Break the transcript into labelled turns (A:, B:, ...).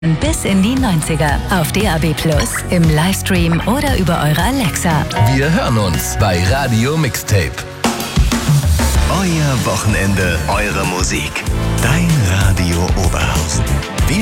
A: Bis in die 90er auf DAB+, im Livestream oder über eure Alexa.
B: Wir hören uns bei Radio Mixtape.
C: Euer Wochenende, eure Musik. Dein Radio Oberhausen.